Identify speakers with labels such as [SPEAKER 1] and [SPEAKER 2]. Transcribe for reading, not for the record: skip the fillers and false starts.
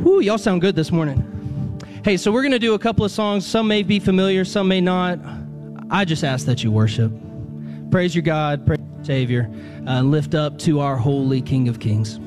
[SPEAKER 1] Whew, y'all sound good this morning. Hey, so we're going to do a couple of songs. Some may be familiar, some may not. I just ask that you worship. Praise your God, praise your Savior, and lift up to our holy King of Kings.